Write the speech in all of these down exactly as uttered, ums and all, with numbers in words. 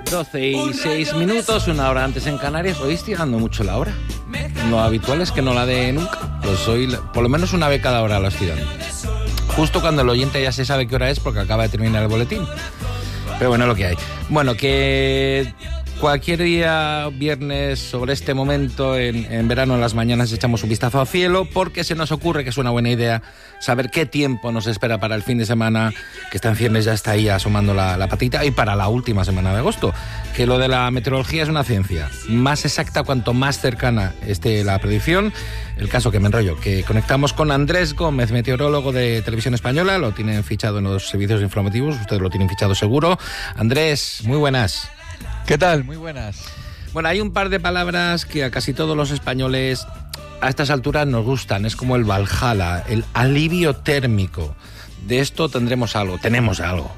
doce y seis minutos, una hora antes en Canarias. Hoy estoy dando mucho la hora. Lo habitual es que no la dé nunca. Pues hoy, por lo menos una vez cada hora la estoy dando. Justo cuando el oyente ya se sabe qué hora es porque acaba de terminar el boletín. Pero bueno, es lo que hay. Bueno, que cualquier día, viernes, sobre este momento, en, en verano, en las mañanas, echamos un vistazo al cielo porque se nos ocurre que es una buena idea saber qué tiempo nos espera para el fin de semana, que está en ciernes, ya está ahí asomando la, la patita, y para la última semana de agosto. Que lo de la meteorología es una ciencia. Más exacta cuanto más cercana esté la predicción. El caso que me enrollo, que conectamos con Andrés Gómez, meteorólogo de Televisión Española. Lo tienen fichado en los servicios informativos, ustedes lo tienen fichado seguro. Andrés, muy buenas. ¿Qué tal? Muy buenas. Bueno, hay un par de palabras que a casi todos los españoles a estas alturas nos gustan. Es como el Valhalla, el alivio térmico. De esto tendremos algo, tenemos algo.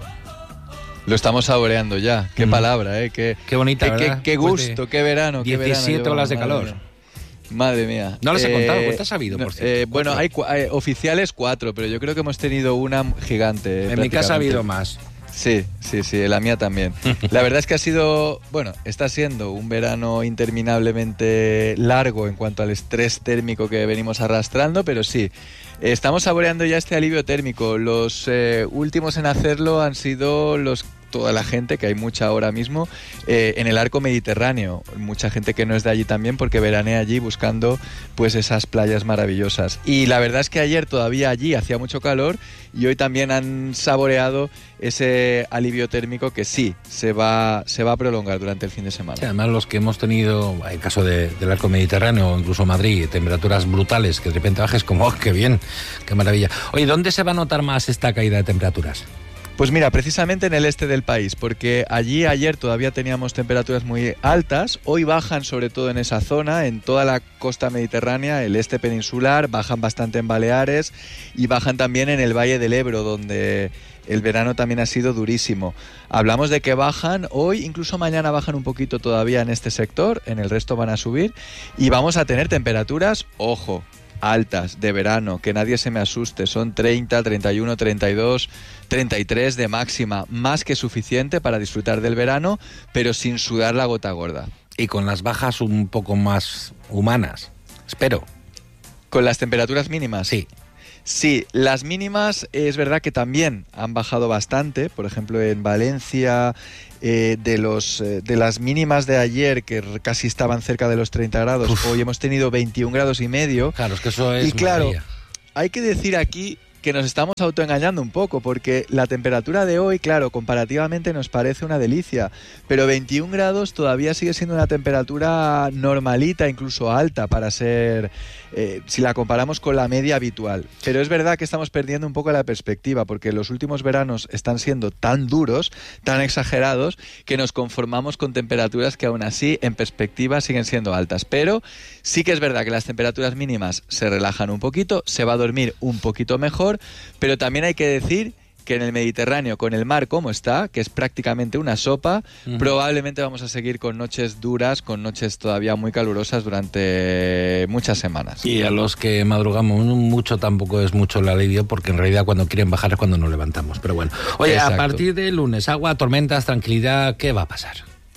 Lo estamos saboreando ya. Qué mm. palabra, ¿eh? Qué, qué bonita, qué, ¿verdad? Qué, qué gusto, qué verano. diecisiete qué olas de madre calor. Mía. Madre mía. No les he eh, contado, ¿cuántas has sabido, por cierto? Eh, bueno, hay, hay oficiales cuatro, pero yo creo que hemos tenido una gigante. En mi casa ha habido más. Sí, sí, sí, la mía también. La verdad es que ha sido, bueno, está siendo un verano interminablemente largo en cuanto al estrés térmico que venimos arrastrando, pero sí, estamos saboreando ya este alivio térmico. Los eh, últimos en hacerlo han sido los toda la gente, que hay mucha ahora mismo, eh, en el arco mediterráneo. Mucha gente que no es de allí también porque veranea allí buscando pues esas playas maravillosas. Y la verdad es que ayer todavía allí hacía mucho calor y hoy también han saboreado ese alivio térmico que sí, se va, se va a prolongar durante el fin de semana. Sí, además los que hemos tenido, en el caso de, del arco mediterráneo o incluso Madrid, temperaturas brutales, que de repente bajes como, oh, qué bien, qué maravilla. Oye, ¿dónde se va a notar más esta caída de temperaturas? Pues mira, precisamente en el este del país, porque allí ayer todavía teníamos temperaturas muy altas, hoy bajan sobre todo en esa zona, en toda la costa mediterránea, el este peninsular, bajan bastante en Baleares y bajan también en el Valle del Ebro, donde el verano también ha sido durísimo. Hablamos de que bajan, hoy incluso mañana bajan un poquito todavía en este sector, en el resto van a subir y vamos a tener temperaturas, ojo, altas de verano, que nadie se me asuste, son treinta, treinta y uno, treinta y dos, treinta y tres de máxima, más que suficiente para disfrutar del verano, pero sin sudar la gota gorda. Y con las bajas un poco más humanas, espero. ¿Con las temperaturas mínimas? Sí. Sí, las mínimas es verdad que también han bajado bastante, por ejemplo en Valencia, eh, de, los, eh, de las mínimas de ayer que casi estaban cerca de los treinta grados, Uf. Hoy hemos tenido veintiún grados y medio. Claro, es que eso es Y claro, maravilla. Hay que decir aquí que nos estamos autoengañando un poco, porque la temperatura de hoy, claro, comparativamente nos parece una delicia, pero veintiún grados todavía sigue siendo una temperatura normalita, incluso alta para ser, eh, si la comparamos con la media habitual. Pero es verdad que estamos perdiendo un poco la perspectiva, porque los últimos veranos están siendo tan duros, tan exagerados, que nos conformamos con temperaturas que aún así, en perspectiva, siguen siendo altas. Pero sí que es verdad que las temperaturas mínimas se relajan un poquito, se va a dormir un poquito mejor, pero también hay que decir que en el Mediterráneo, con el mar como está, que es prácticamente una sopa, uh-huh. probablemente vamos a seguir con noches duras, con noches todavía muy calurosas durante muchas semanas. Y a los que madrugamos mucho tampoco es mucho el alivio, porque en realidad cuando quieren bajar es cuando nos levantamos. Pero bueno, oye, Exacto. A partir del lunes, agua, tormentas, tranquilidad, ¿qué va a pasar?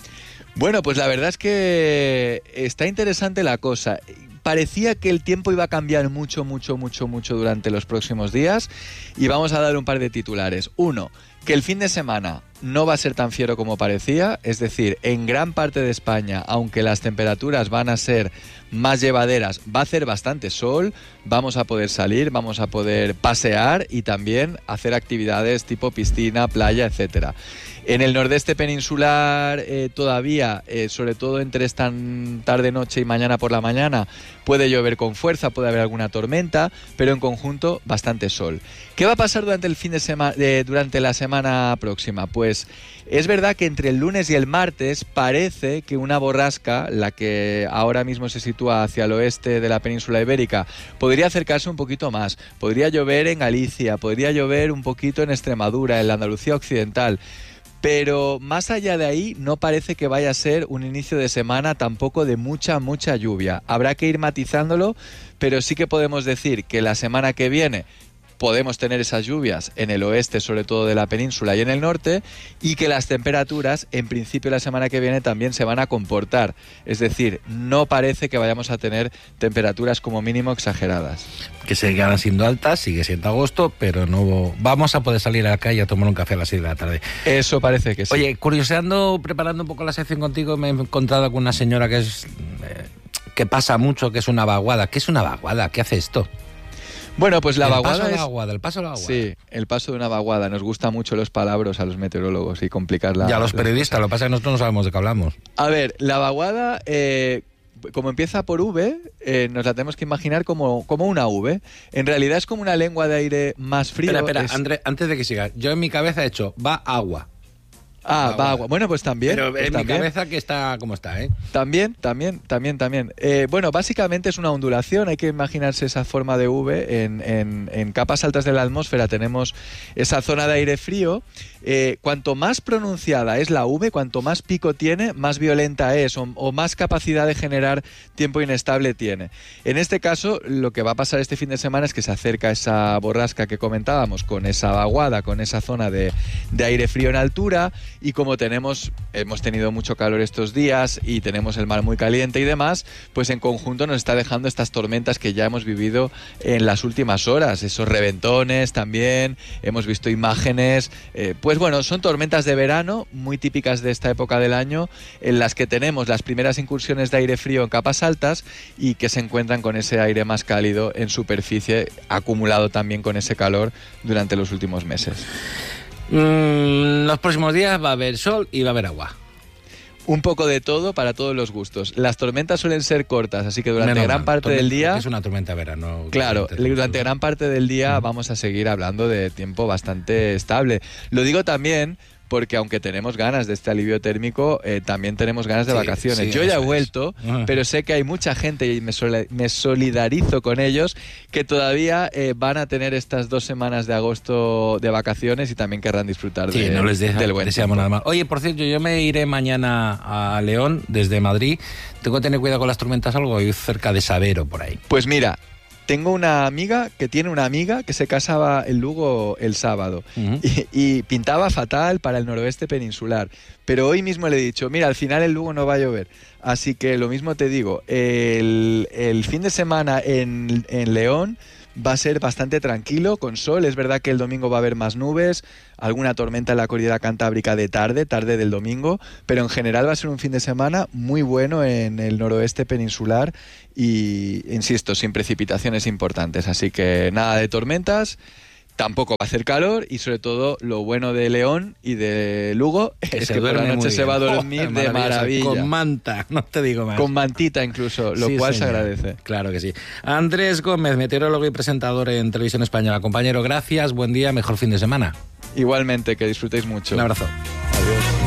Bueno, pues la verdad es que está interesante la cosa. Parecía que el tiempo iba a cambiar mucho, mucho, mucho, mucho durante los próximos días y vamos a dar un par de titulares. Uno, que el fin de semana no va a ser tan fiero como parecía, es decir, en gran parte de España, aunque las temperaturas van a ser más llevaderas, va a hacer bastante sol, vamos a poder salir, vamos a poder pasear y también hacer actividades tipo piscina, playa, etcétera. En el nordeste peninsular eh, todavía, eh, sobre todo entre esta tarde-noche y mañana por la mañana, puede llover con fuerza, puede haber alguna tormenta, pero en conjunto bastante sol. ¿Qué va a pasar durante el fin de semana, eh, durante la semana próxima? Pues es verdad que entre el lunes y el martes parece que una borrasca, la que ahora mismo se sitúa hacia el oeste de la península ibérica, podría acercarse un poquito más. Podría llover en Galicia, podría llover un poquito en Extremadura, en la Andalucía occidental. Pero más allá de ahí no parece que vaya a ser un inicio de semana tampoco de mucha, mucha lluvia. Habrá que ir matizándolo, pero sí que podemos decir que la semana que viene podemos tener esas lluvias en el oeste, sobre todo de la península y en el norte, y que las temperaturas, en principio la semana que viene, también se van a comportar. Es decir, no parece que vayamos a tener temperaturas como mínimo exageradas. Que seguirán siendo altas, sigue siendo agosto, pero no vamos a poder salir a la calle a tomar un café a las seis de la tarde. Eso parece que sí. Oye, curioseando, preparando un poco la sección contigo, me he encontrado con una señora que es eh, que pasa mucho, que es una vaguada. ¿Qué es una vaguada? ¿Qué hace esto? Bueno, pues la el vaguada paso de es... la vaguada, el paso de la vaguada. Sí, el paso de una vaguada. Nos gustan mucho los palabras a los meteorólogos y complicar la... Y a los periodistas, lo que pasa es que nosotros no sabemos de qué hablamos. A ver, la vaguada, eh, como empieza por V, eh, nos la tenemos que imaginar como, como una V. En realidad es como una lengua de aire más frío. Espera, espera, es... André, antes de que sigas, yo en mi cabeza he hecho, va agua. Ah, va agua. Bueno, pues también. Pero pues en también. mi cabeza que está como está, ¿eh? También, también, también, también. Eh, bueno, básicamente es una ondulación, hay que imaginarse esa forma de V. En, en, en capas altas de la atmósfera tenemos esa zona de aire frío. Eh, cuanto más pronunciada es la V, cuanto más pico tiene, más violenta es o, o más capacidad de generar tiempo inestable tiene. En este caso, lo que va a pasar este fin de semana es que se acerca esa borrasca que comentábamos con esa vaguada, con esa zona de, de aire frío en altura. Y como tenemos, hemos tenido mucho calor estos días y tenemos el mar muy caliente y demás, pues en conjunto nos está dejando estas tormentas que ya hemos vivido en las últimas horas, esos reventones también, hemos visto imágenes, eh, pues bueno, son tormentas de verano muy típicas de esta época del año, en las que tenemos las primeras incursiones de aire frío en capas altas y que se encuentran con ese aire más cálido en superficie, acumulado también con ese calor durante los últimos meses. Mm, los próximos días va a haber sol y va a haber agua. Un poco de todo para todos los gustos. Las tormentas suelen ser cortas, así que durante Menos gran mal, parte del día... Es una tormenta de verano. Claro, durante gran parte del día vamos a seguir hablando de tiempo bastante estable. Lo digo también porque aunque tenemos ganas de este alivio térmico, eh, también tenemos ganas de sí, vacaciones. Sí, Yo ya he es. vuelto, Uh-huh. pero sé que hay mucha gente, y me, sol- me solidarizo con ellos, que todavía eh, van a tener estas dos semanas de agosto de vacaciones y también querrán disfrutar sí, de, no les deja, del buen deseamos tiempo. nada más. Oye, por cierto, yo me iré mañana a León desde Madrid. Tengo que tener cuidado con las tormentas, algo hay cerca de Sabero por ahí. Pues mira, tengo una amiga que tiene una amiga que se casaba en Lugo el sábado Uh-huh. y, y pintaba fatal para el noroeste peninsular. Pero hoy mismo le he dicho, mira, al final en Lugo no va a llover. Así que lo mismo te digo, el, el fin de semana en, en León va a ser bastante tranquilo, con sol. Es verdad que el domingo va a haber más nubes, alguna tormenta en la cordillera cantábrica de tarde, tarde del domingo, pero en general va a ser un fin de semana muy bueno en el noroeste peninsular y, insisto, sin precipitaciones importantes. Así que nada de tormentas, tampoco va a hacer calor y sobre todo lo bueno de León y de Lugo Que es se que por la duerme noche muy se va a bien. dormir Joder, de maravilla. Con manta, no te digo más. Con mantita incluso, lo Sí, cual señor. se agradece. Claro que sí. Andrés Gómez, meteorólogo y presentador en Televisión Española. Compañero, gracias, buen día, mejor fin de semana. Igualmente, que disfrutéis mucho. Un abrazo. Adiós.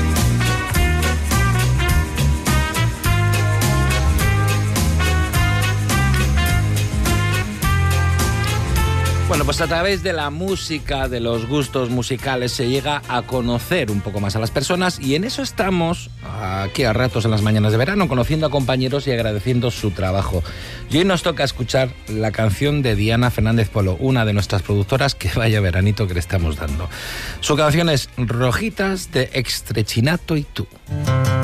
Bueno, pues a través de la música, de los gustos musicales, se llega a conocer un poco más a las personas y en eso estamos aquí a ratos en las mañanas de verano, conociendo a compañeros y agradeciendo su trabajo. Y hoy nos toca escuchar la canción de Diana Fernández Polo, una de nuestras productoras, que vaya veranito que le estamos dando. Su canción es Rojitas de Extrechinato y tú.